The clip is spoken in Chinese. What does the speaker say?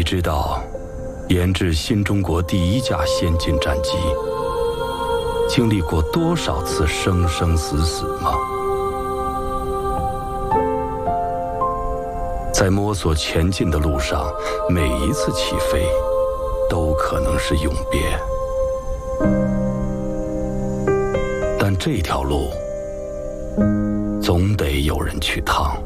知道研制新中国第一架先进战机经历过多少次生生死死吗？在摸索前进的路上，每一次起飞都可能是永别。但这条路总得有人去趟。